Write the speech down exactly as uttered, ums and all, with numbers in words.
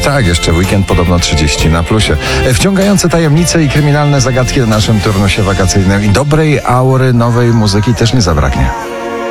Tak, jeszcze weekend podobno trzydzieści na plusie. Wciągające tajemnice i kryminalne zagadki na naszym turnusie wakacyjnym i dobrej aury nowej muzyki też nie zabraknie.